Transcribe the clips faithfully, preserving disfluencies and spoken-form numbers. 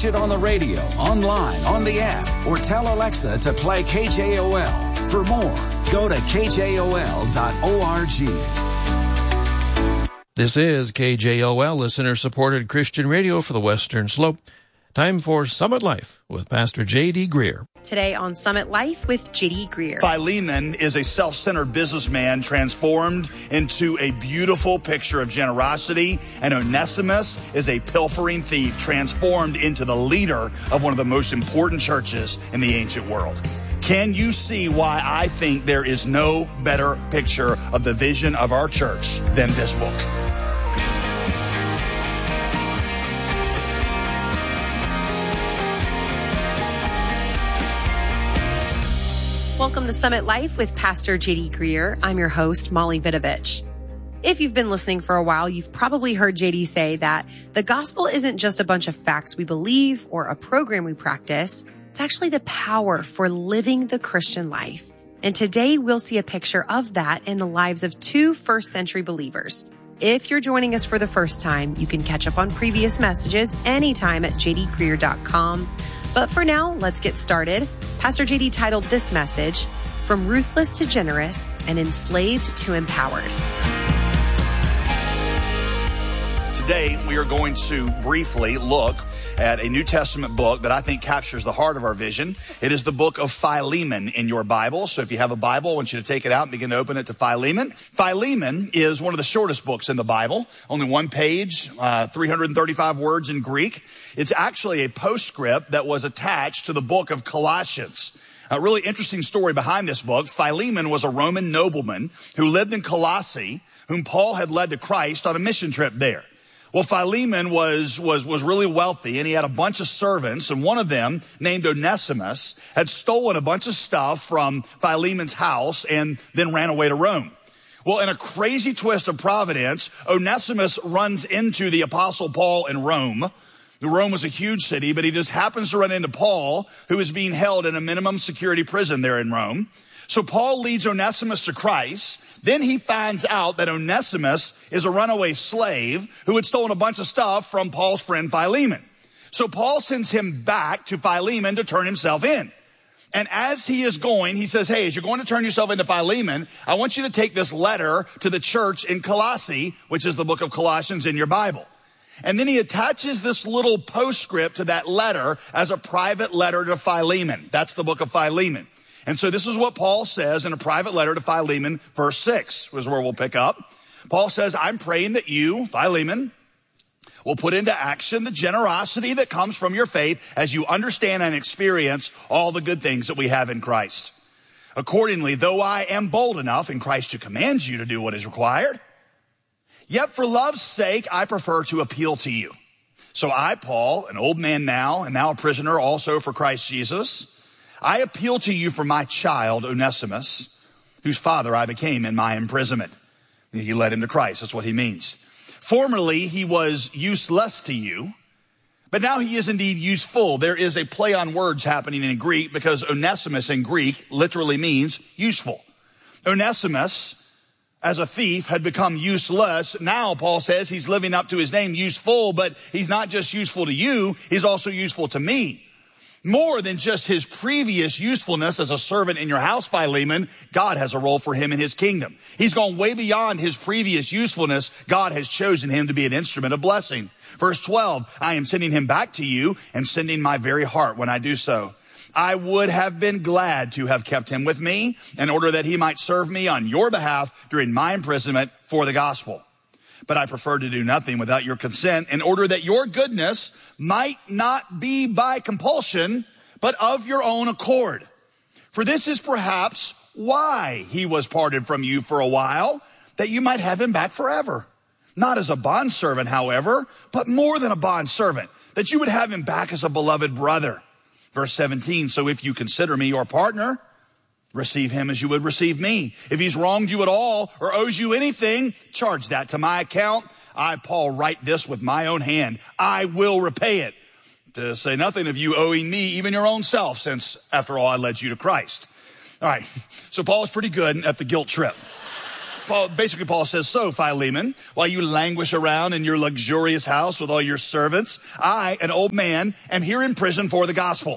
Catch it on the radio, online, on the app, or tell Alexa to play K J O L. For more, go to K J O L dot org. This is K J O L, listener-supported Christian radio for the Western Slope. Time for Summit Life with Pastor J D. Greer. Today on Summit Life with J D. Greer. Philemon is a self-centered businessman transformed into a beautiful picture of generosity, and Onesimus is a pilfering thief transformed into the leader of one of the most important churches in the ancient world. Can you see why I think there is no better picture of the vision of our church than this book? Welcome to Summit Life with Pastor J D. Greer. I'm your host, Molly Vidovich. If you've been listening for a while, you've probably heard J D say that the gospel isn't just a bunch of facts we believe or a program we practice. It's actually the power for living the Christian life. And today we'll see a picture of that in the lives of two first century believers. If you're joining us for the first time, you can catch up on previous messages anytime at j d greer dot com. But for now, let's get started. Pastor J D titled this message, From Ruthless to Generous and Enslaved to Empowered. Today, we are going to briefly look at a New Testament book that I think captures the heart of our vision. It is the book of Philemon in your Bible. So if you have a Bible, I want you to take it out and begin to open it to Philemon. Philemon is one of the shortest books in the Bible. Only one page, uh, three hundred thirty-five words in Greek. It's actually a postscript that was attached to the book of Colossians. A really interesting story behind this book. Philemon was a Roman nobleman who lived in Colossae, whom Paul had led to Christ on a mission trip there. Well, Philemon was, was, was really wealthy, and he had a bunch of servants, and one of them, named Onesimus, had stolen a bunch of stuff from Philemon's house and then ran away to Rome. Well, in a crazy twist of providence, Onesimus runs into the Apostle Paul in Rome. Rome was a huge city, but he just happens to run into Paul, who is being held in a minimum security prison there in Rome. So Paul leads Onesimus to Christ. Then he finds out that Onesimus is a runaway slave who had stolen a bunch of stuff from Paul's friend Philemon. So Paul sends him back to Philemon to turn himself in. And as he is going, he says, hey, as you're going to turn yourself into Philemon, I want you to take this letter to the church in Colossae, which is the book of Colossians in your Bible. And then he attaches this little postscript to that letter as a private letter to Philemon. That's the book of Philemon. And so this is what Paul says in a private letter to Philemon, verse six, is where we'll pick up. Paul says, I'm praying that you, Philemon, will put into action the generosity that comes from your faith as you understand and experience all the good things that we have in Christ. Accordingly, though I am bold enough in Christ to command you to do what is required, yet for love's sake, I prefer to appeal to you. So I, Paul, an old man now, and now a prisoner also for Christ Jesus, I appeal to you for my child, Onesimus, whose father I became in my imprisonment. He led him to Christ. That's what he means. Formerly, he was useless to you, but now he is indeed useful. There is a play on words happening in Greek because Onesimus in Greek literally means useful. Onesimus, as a thief, had become useless. Now, Paul says, he's living up to his name, useful, but he's not just useful to you, he's also useful to me. More than just his previous usefulness as a servant in your house, Philemon, God has a role for him in his kingdom. He's gone way beyond his previous usefulness. God has chosen him to be an instrument of blessing. Verse twelve, I am sending him back to you and sending my very heart when I do so. I would have been glad to have kept him with me in order that he might serve me on your behalf during my imprisonment for the gospel. But I prefer to do nothing without your consent in order that your goodness might not be by compulsion, but of your own accord. For this is perhaps why he was parted from you for a while, that you might have him back forever. Not as a bondservant, however, but more than a bondservant, that you would have him back as a beloved brother. Verse seventeen, so if you consider me your partner, receive him as you would receive me. If he's wronged you at all or owes you anything, charge that to my account. I, Paul, write this with my own hand. I will repay it. To say nothing of you owing me even your own self, since, after all, I led you to Christ. All right, so Paul is pretty good at the guilt trip. Paul, basically Paul says, so Philemon, while you languish around in your luxurious house with all your servants, I, an old man, am here in prison for the gospel.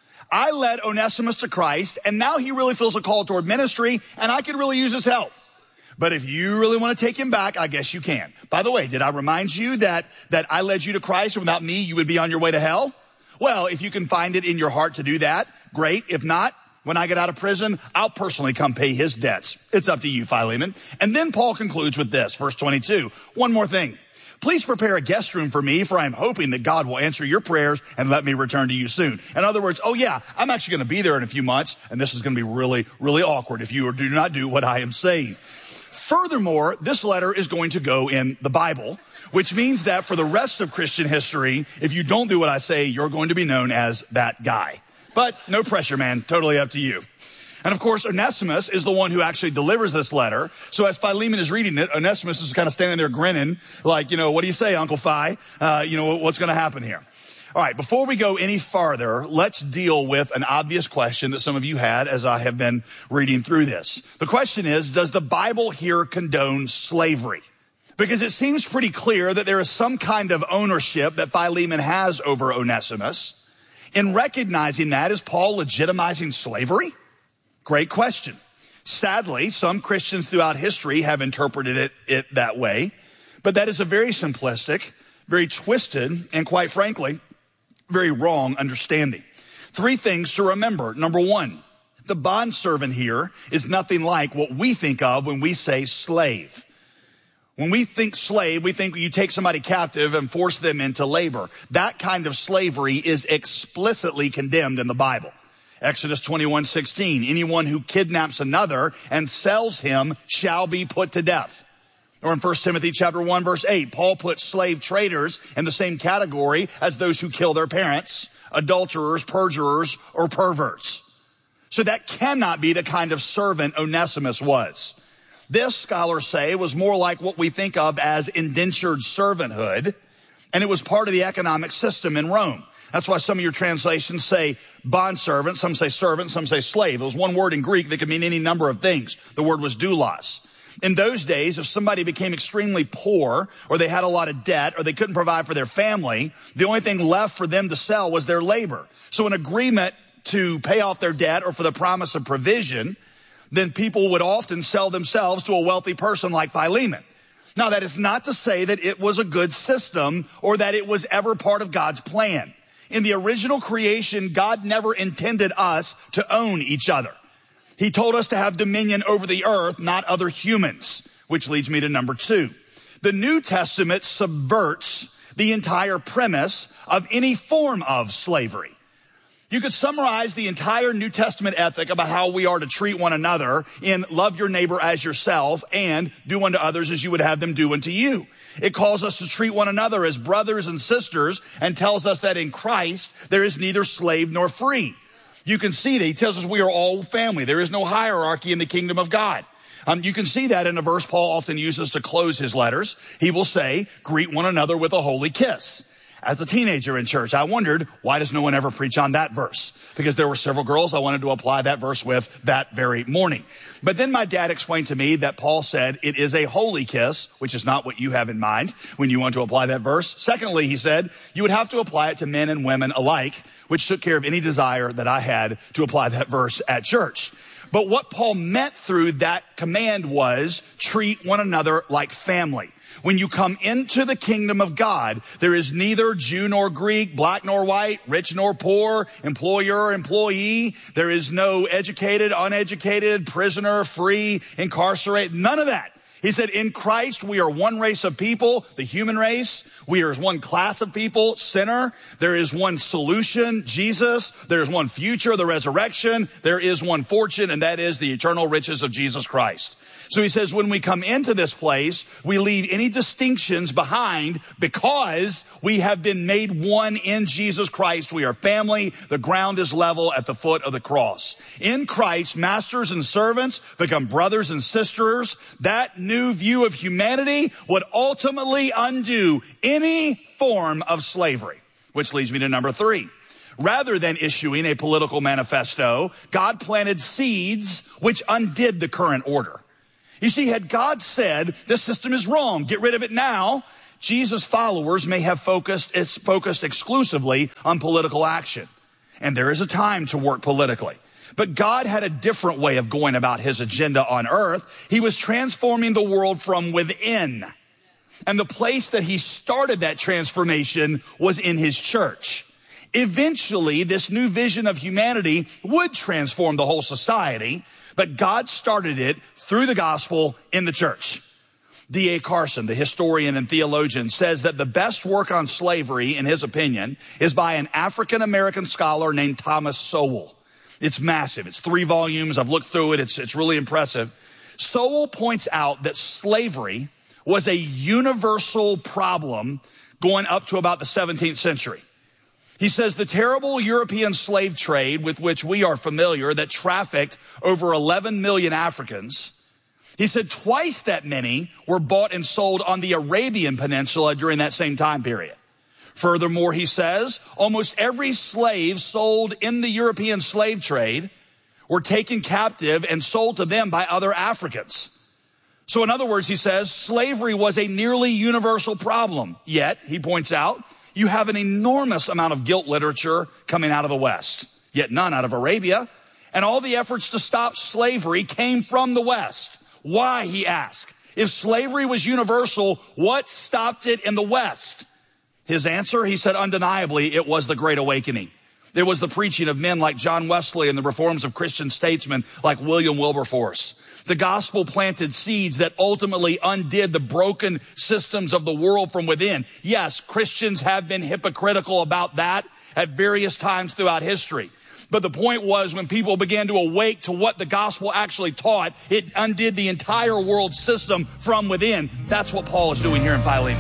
I led Onesimus to Christ, and now he really feels a call toward ministry, and I could really use his help. But if you really want to take him back, I guess you can. By the way, did I remind you that, that I led you to Christ, and without me, you would be on your way to hell? Well, if you can find it in your heart to do that, great. If not, when I get out of prison, I'll personally come pay his debts. It's up to you, Philemon. And then Paul concludes with this, verse twenty-two. One more thing. Please prepare a guest room for me, for I'm hoping that God will answer your prayers and let me return to you soon. In other words, oh yeah, I'm actually going to be there in a few months, and this is going to be really, really awkward if you do not do what I am saying. Furthermore, this letter is going to go in the Bible, which means that for the rest of Christian history, if you don't do what I say, you're going to be known as that guy. But no pressure, man. Totally up to you. And of course, Onesimus is the one who actually delivers this letter. So as Philemon is reading it, Onesimus is kind of standing there grinning, like, you know, what do you say, Uncle Phi? Uh, you know, what's going to happen here? All right, before we go any farther, let's deal with an obvious question that some of you had as I have been reading through this. The question is, does the Bible here condone slavery? Because it seems pretty clear that there is some kind of ownership that Philemon has over Onesimus. In recognizing that, is Paul legitimizing slavery? Great question. Sadly, some Christians throughout history have interpreted it, it that way, but that is a very simplistic, very twisted, and quite frankly, very wrong understanding. Three things to remember. Number one, the bondservant here is nothing like what we think of when we say slave. When we think slave, we think you take somebody captive and force them into labor. That kind of slavery is explicitly condemned in the Bible. Exodus twenty-one sixteen, anyone who kidnaps another and sells him shall be put to death. Or in First Timothy chapter one, verse eight, Paul puts slave traders in the same category as those who kill their parents, adulterers, perjurers, or perverts. So that cannot be the kind of servant Onesimus was. This, scholars say, was more like what we think of as indentured servanthood, and it was part of the economic system in Rome. That's why some of your translations say bondservant, some say servant, some say slave. It was one word in Greek that could mean any number of things. The word was doulos. In those days, if somebody became extremely poor, or they had a lot of debt, or they couldn't provide for their family, the only thing left for them to sell was their labor. So an agreement to pay off their debt or for the promise of provision, then people would often sell themselves to a wealthy person like Philemon. Now, that is not to say that it was a good system or that it was ever part of God's plan. In the original creation, God never intended us to own each other. He told us to have dominion over the earth, not other humans, which leads me to number two. The New Testament subverts the entire premise of any form of slavery. You could summarize the entire New Testament ethic about how we are to treat one another in love your neighbor as yourself and do unto others as you would have them do unto you. It calls us to treat one another as brothers and sisters and tells us that in Christ there is neither slave nor free. You can see that he tells us we are all family. There is no hierarchy in the kingdom of God. Um, you can see that in a verse Paul often uses to close his letters. He will say, greet one another with a holy kiss. As a teenager in church, I wondered, why does no one ever preach on that verse? Because there were several girls I wanted to apply that verse with that very morning. But then my dad explained to me that Paul said it is a holy kiss, which is not what you have in mind when you want to apply that verse. Secondly, he said, you would have to apply it to men and women alike, which took care of any desire that I had to apply that verse at church. But what Paul meant through that command was treat one another like family. When you come into the kingdom of God, there is neither Jew nor Greek, black nor white, rich nor poor, employer or employee. There is no educated, uneducated, prisoner, free, incarcerated, none of that. He said, in Christ, we are one race of people, the human race. We are one class of people, sinner. There is one solution, Jesus. There is one future, the resurrection. There is one fortune, and that is the eternal riches of Jesus Christ. So he says, when we come into this place, we leave any distinctions behind because we have been made one in Jesus Christ. We are family. The ground is level at the foot of the cross. In Christ, masters and servants become brothers and sisters. That new view of humanity would ultimately undo any form of slavery, which leads me to number three. Rather than issuing a political manifesto, God planted seeds which undid the current order. You see, had God said, this system is wrong, get rid of it now, Jesus' followers may have focused, it's focused exclusively on political action. And there is a time to work politically. But God had a different way of going about his agenda on earth. He was transforming the world from within. And the place that he started that transformation was in his church. Eventually, this new vision of humanity would transform the whole society, but God started it through the gospel in the church. D A Carson, the historian and theologian, says that the best work on slavery, in his opinion, is by an African-American scholar named Thomas Sowell. It's massive. It's three volumes. I've looked through it. It's, it's really impressive. Sowell points out that slavery was a universal problem going up to about the seventeenth century. He says the terrible European slave trade with which we are familiar that trafficked over eleven million Africans, he said twice that many were bought and sold on the Arabian Peninsula during that same time period. Furthermore, he says, almost every slave sold in the European slave trade were taken captive and sold to them by other Africans. So in other words, he says, slavery was a nearly universal problem. Yet, he points out, you have an enormous amount of guilt literature coming out of the West, yet none out of Arabia. And all the efforts to stop slavery came from the West. Why, he asked. If slavery was universal, what stopped it in the West? His answer, he said, undeniably, it was the Great Awakening. It was the preaching of men like John Wesley and the reforms of Christian statesmen like William Wilberforce. The gospel planted seeds that ultimately undid the broken systems of the world from within. Yes, Christians have been hypocritical about that at various times throughout history. But the point was when people began to awake to what the gospel actually taught, it undid the entire world system from within. That's what Paul is doing here in Philemon.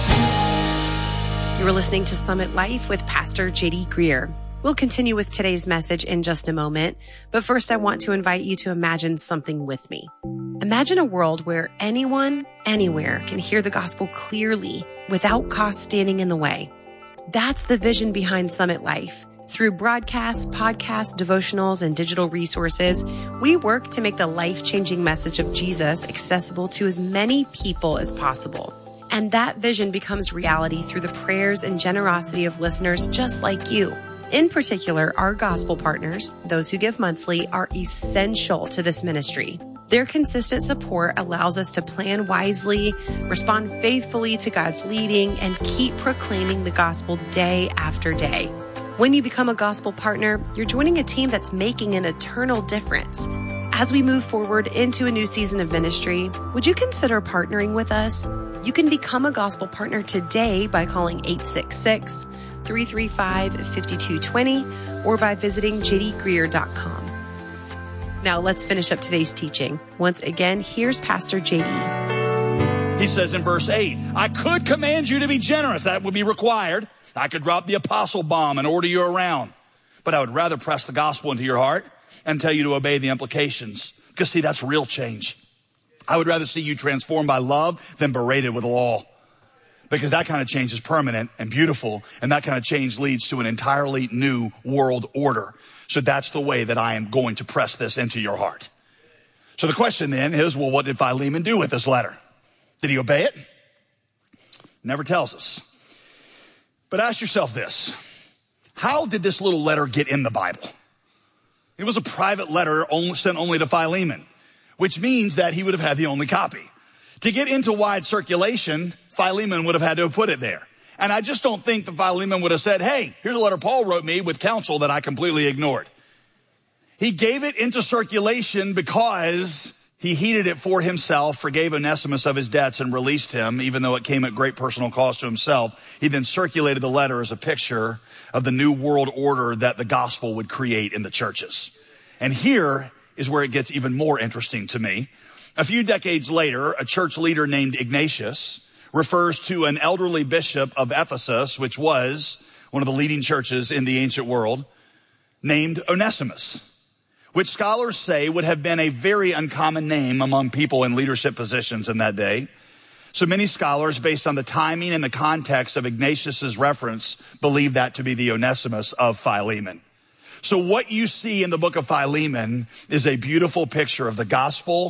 You were listening to Summit Life with Pastor J D Greer. We'll continue with today's message in just a moment, but first I want to invite you to imagine something with me. Imagine a world where anyone, anywhere can hear the gospel clearly without cost standing in the way. That's the vision behind Summit Life. Through broadcasts, podcasts, devotionals, and digital resources, we work to make the life-changing message of Jesus accessible to as many people as possible. And that vision becomes reality through the prayers and generosity of listeners just like you. In particular, our gospel partners, those who give monthly, are essential to this ministry. Their consistent support allows us to plan wisely, respond faithfully to God's leading, and keep proclaiming the gospel day after day. When you become a gospel partner, you're joining a team that's making an eternal difference. As we move forward into a new season of ministry, would you consider partnering with us? You can become a gospel partner today by calling eight six six, three three five, five two two zero or by visiting j d greer dot com. Now let's finish up today's teaching. Once again, here's Pastor J D. He says in verse eight, I could command you to be generous. That would be required. I could drop the apostle bomb and order you around. But I would rather press the gospel into your heart and tell you to obey the implications. Because see, that's real change. I would rather see you transformed by love than berated with law. Because that kind of change is permanent and beautiful. And that kind of change leads to an entirely new world order. So that's the way that I am going to press this into your heart. So the question then is, well, what did Philemon do with this letter? Did he obey it? Never tells us. But ask yourself this. How did this little letter get in the Bible? It was a private letter sent only to Philemon, which means that he would have had the only copy. To get into wide circulation, Philemon would have had to have put it there. And I just don't think that Philemon would have said, hey, here's a letter Paul wrote me with counsel that I completely ignored. He gave it into circulation because he heeded it for himself, forgave Onesimus of his debts, and released him, even though it came at great personal cost to himself. He then circulated the letter as a picture of the new world order that the gospel would create in the churches. And here is where it gets even more interesting to me. A few decades later, a church leader named Ignatius refers to an elderly bishop of Ephesus, which was one of the leading churches in the ancient world, named Onesimus, which scholars say would have been a very uncommon name among people in leadership positions in that day. So many scholars, based on the timing and the context of Ignatius's reference, believe that to be the Onesimus of Philemon. So what you see in the book of Philemon is a beautiful picture of the gospel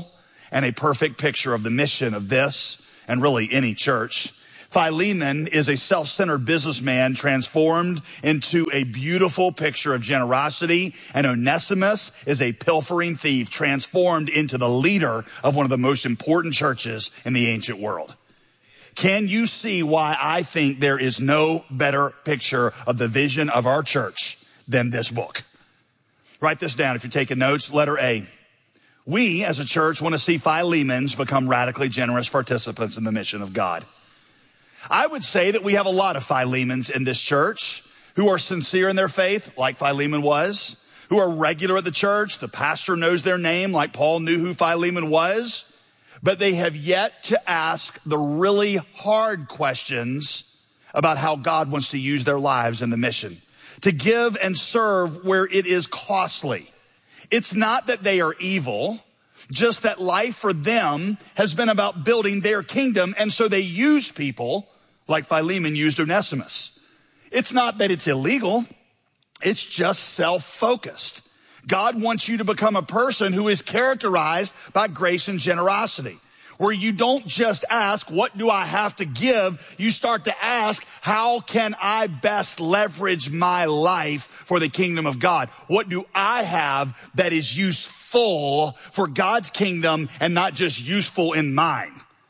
and a perfect picture of the mission of this and really any church. Philemon is a self-centered businessman transformed into a beautiful picture of generosity, and Onesimus is a pilfering thief transformed into the leader of one of the most important churches in the ancient world. Can you see why I think there is no better picture of the vision of our church than this book? Write this down if you're taking notes. Letter A. We as a church want to see Philemons become radically generous participants in the mission of God. I would say that we have a lot of Philemons in this church who are sincere in their faith, like Philemon was, who are regular at the church. The pastor knows their name, like Paul knew who Philemon was, but they have yet to ask the really hard questions about how God wants to use their lives in the mission, to give and serve where it is costly. It's not that they are evil, just that life for them has been about building their kingdom, and so they use people like Philemon used Onesimus. It's not that it's illegal. It's just self-focused. God wants you to become a person who is characterized by grace and generosity, where you don't just ask, what do I have to give? You start to ask, how can I best leverage my life for the kingdom of God? What do I have that is useful for God's kingdom and not just useful in mine?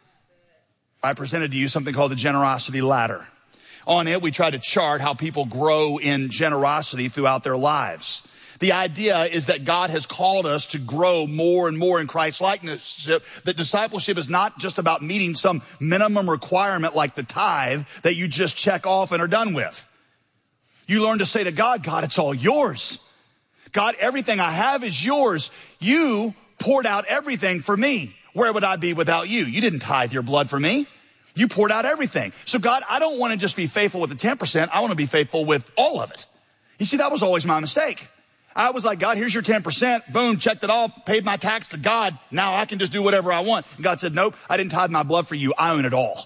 I presented to you something called the generosity ladder. On it, we try to chart how people grow in generosity throughout their lives. The idea is that God has called us to grow more and more in Christ's likeness. That discipleship is not just about meeting some minimum requirement like the tithe that you just check off and are done with. You learn to say to God, God, it's all yours. God, everything I have is yours. You poured out everything for me. Where would I be without you? You didn't tithe your blood for me. You poured out everything. So God, I don't want to just be faithful with the ten percent. I want to be faithful with all of it. You see, that was always my mistake. I was like, God, here's your ten percent. Boom, checked it off, paid my tax to God. Now I can just do whatever I want. And God said, nope, I didn't tithe my blood for you. I own it all.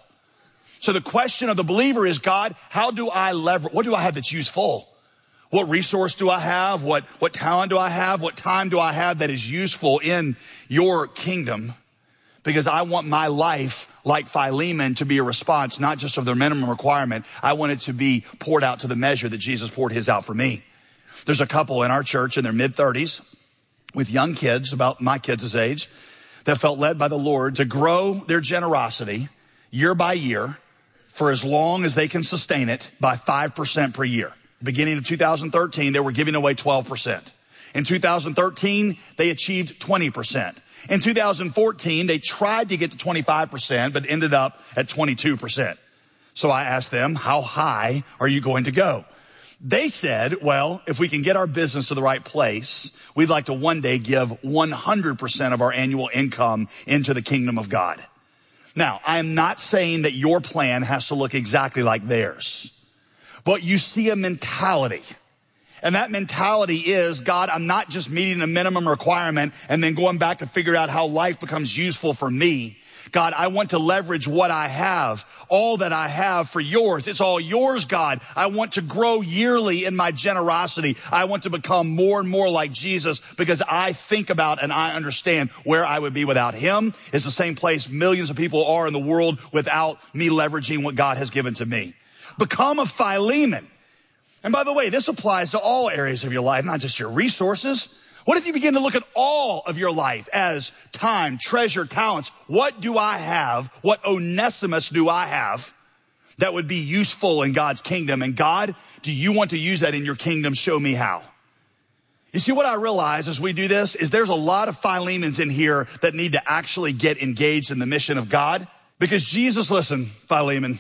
So the question of the believer is, God, how do I leverage? What do I have that's useful? What resource do I have? What, what talent do I have? What time do I have that is useful in your kingdom? Because I want my life, like Philemon, to be a response, not just of their minimum requirement. I want it to be poured out to the measure that Jesus poured his out for me. There's a couple in our church in their mid-thirties with young kids, about my kids' age, that felt led by the Lord to grow their generosity year by year for as long as they can sustain it by five percent per year. Beginning of two thousand thirteen, they were giving away twelve percent. In two thousand thirteen, they achieved twenty percent. In two thousand fourteen, they tried to get to twenty-five percent, but ended up at twenty-two percent. So I asked them, how high are you going to go? They said, well, if we can get our business to the right place, we'd like to one day give one hundred percent of our annual income into the kingdom of God. Now, I am not saying that your plan has to look exactly like theirs, but you see a mentality. And that mentality is, God, I'm not just meeting a minimum requirement and then going back to figure out how life becomes useful for me. God, I want to leverage what I have, all that I have for yours. It's all yours, God. I want to grow yearly in my generosity. I want to become more and more like Jesus because I think about and I understand where I would be without him. It's the same place millions of people are in the world without me leveraging what God has given to me. Become a Philemon. And by the way, this applies to all areas of your life, not just your resources. What if you begin to look at all of your life as time, treasure, talents? What do I have? What Onesimus do I have that would be useful in God's kingdom? And God, do you want to use that in your kingdom? Show me how. You see, what I realize as we do this is there's a lot of Philemons in here that need to actually get engaged in the mission of God. Because Jesus, listen, Philemon,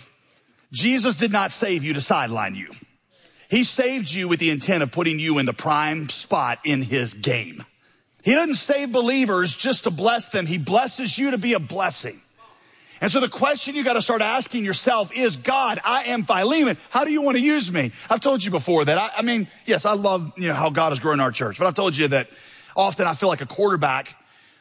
Jesus did not save you to sideline you. He saved you with the intent of putting you in the prime spot in his game. He doesn't save believers just to bless them. He blesses you to be a blessing. And so the question you got to start asking yourself is, God, I am Philemon. How do you want to use me? I've told you before that, I, I mean, yes, I love, you know, how God has grown our church, but I've told you that often I feel like a quarterback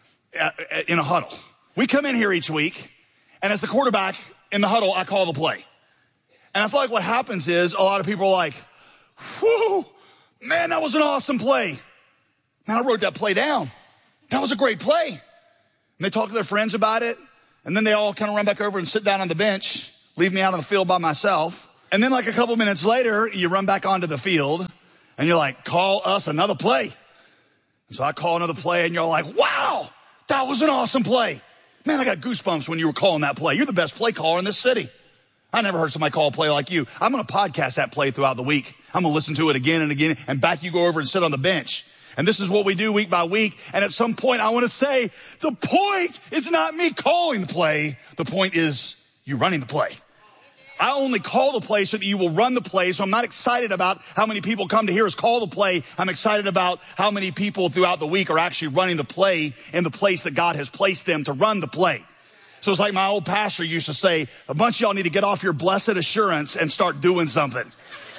in a huddle. We come in here each week, and as the quarterback in the huddle, I call the play. And I feel like what happens is a lot of people are like, whew, man, that was an awesome play. Man, I wrote that play down. That was a great play. And they talk to their friends about it. And then they all kind of run back over and sit down on the bench, leave me out on the field by myself. And then like a couple minutes later, you run back onto the field and you're like, call us another play. And so I call another play and you're like, wow, that was an awesome play. Man, I got goosebumps when you were calling that play. You're the best play caller in this city. I never heard somebody call a play like you. I'm going to podcast that play throughout the week. I'm going to listen to it again and again, and back you go over and sit on the bench. And this is what we do week by week. And at some point, I want to say, the point is not me calling the play. The point is you running the play. I only call the play so that you will run the play. So I'm not excited about how many people come to hear us call the play. I'm excited about how many people throughout the week are actually running the play in the place that God has placed them to run the play. So it's like my old pastor used to say, a bunch of y'all need to get off your blessed assurance and start doing something.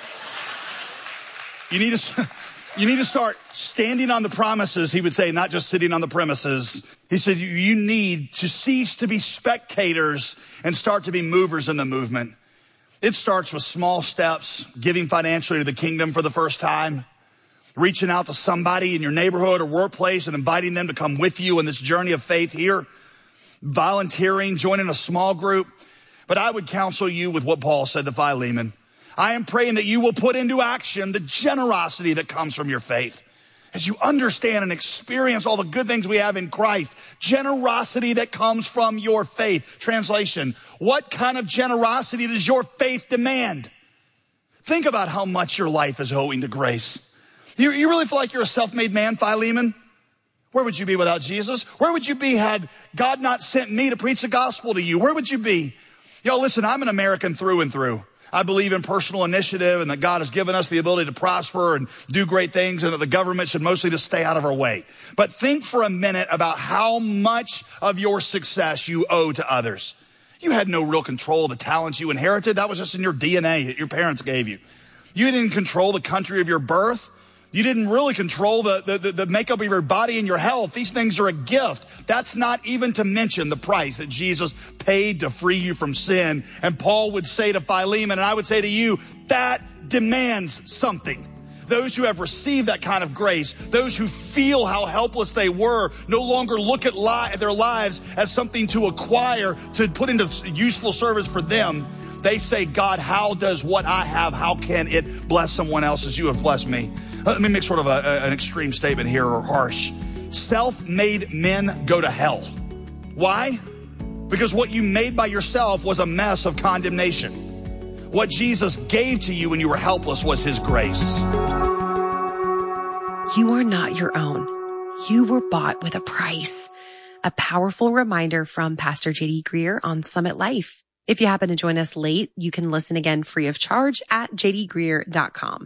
You need to, you need to start standing on the promises, he would say, not just sitting on the premises. He said, you, you need to cease to be spectators and start to be movers in the movement. It starts with small steps, giving financially to the kingdom for the first time, reaching out to somebody in your neighborhood or workplace and inviting them to come with you in this journey of faith here, volunteering, joining a small group. But I would counsel you with what Paul said to Philemon. I am praying that you will put into action the generosity that comes from your faith. As you understand and experience all the good things we have in Christ, generosity that comes from your faith. Translation, what kind of generosity does your faith demand? Think about how much your life is owing to grace. You, you really feel like you're a self-made man, Philemon? Where would you be without Jesus? Where would you be had God not sent me to preach the gospel to you? Where would you be? Yo, listen, I'm an American through and through. I believe in personal initiative and that God has given us the ability to prosper and do great things and that the government should mostly just stay out of our way. But think for a minute about how much of your success you owe to others. You had no real control of the talents you inherited. That was just in your D N A that your parents gave you. You didn't control the country of your birth. You didn't really control the, the, the makeup of your body and your health. These things are a gift. That's not even to mention the price that Jesus paid to free you from sin. And Paul would say to Philemon, and I would say to you, that demands something. Those who have received that kind of grace, those who feel how helpless they were, no longer look at li- their lives as something to acquire, to put into useful service for them. They say, God, how does what I have, how can it bless someone else as you have blessed me? Let me make sort of a, a, an extreme statement here, or harsh. Self-made men go to hell. Why? Because what you made by yourself was a mess of condemnation. What Jesus gave to you when you were helpless was his grace. You are not your own. You were bought with a price. A powerful reminder from Pastor J D Greear on Summit Life. If you happen to join us late, you can listen again free of charge at j d greear dot com.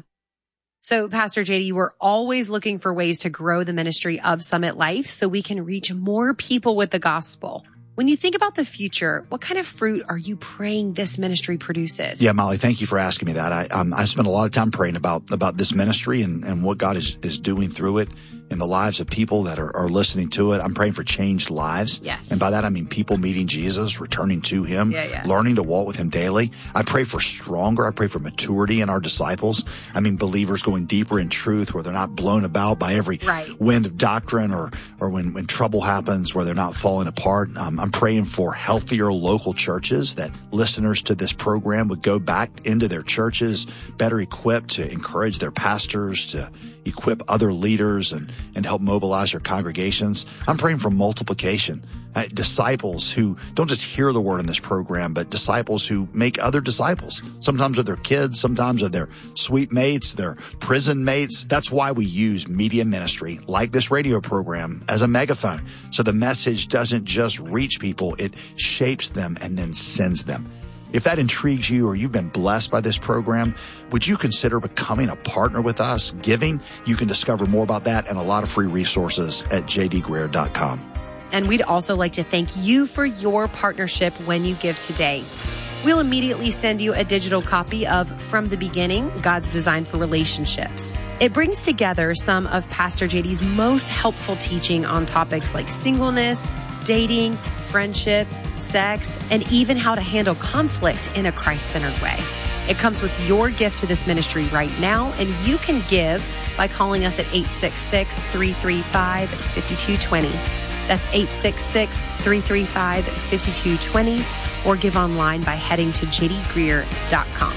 So, Pastor J D, we're always looking for ways to grow the ministry of Summit Life so we can reach more people with the gospel. When you think about the future, what kind of fruit are you praying this ministry produces? Yeah, Molly, thank you for asking me that. I um, I spent a lot of time praying about about this ministry and, and what God is, is doing through it in the lives of people that are, are listening to it. I'm praying for changed lives. Yes. And by that, I mean people meeting Jesus, returning to him, yeah, yeah. learning to walk with him daily. I pray for stronger. I pray for maturity in our disciples. I mean, believers going deeper in truth where they're not blown about by every right. wind of doctrine or, or when, when trouble happens where they're not falling apart. Um, I'm praying for healthier local churches, that listeners to this program would go back into their churches better equipped to encourage their pastors, to equip other leaders and, and help mobilize their congregations. I'm praying for multiplication. Uh, disciples who don't just hear the word in this program, but disciples who make other disciples. Sometimes of their kids, sometimes of their suite mates, their prison mates. That's why we use media ministry like this radio program as a megaphone. So the message doesn't just reach people, it shapes them and then sends them. If that intrigues you or you've been blessed by this program, would you consider becoming a partner with us, giving? You can discover more about that and a lot of free resources at j d greear dot com. And we'd also like to thank you for your partnership when you give today. We'll immediately send you a digital copy of From the Beginning, God's Design for Relationships. It brings together some of Pastor J D's most helpful teaching on topics like singleness, dating, friendship, sex, and even how to handle conflict in a Christ-centered way. It comes with your gift to this ministry right now, and you can give by calling us at eight six six, three three five, five two two zero. That's eight six six, three three five, five two two zero or give online by heading to j d greer dot com.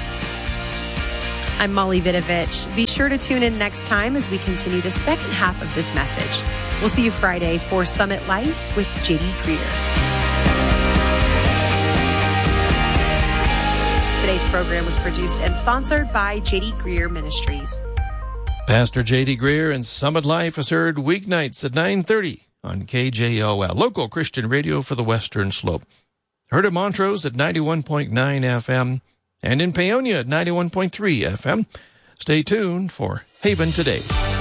I'm Molly Vidovich. Be sure to tune in next time as we continue the second half of this message. We'll see you Friday for Summit Life with J D Greer. Today's program was produced and sponsored by J D Greer Ministries. Pastor J D Greer and Summit Life is heard weeknights at nine thirty on K J O L, local Christian radio for the Western Slope. Heard at Montrose at ninety-one point nine F M and in Paonia at ninety-one point three F M. Stay tuned for Haven Today.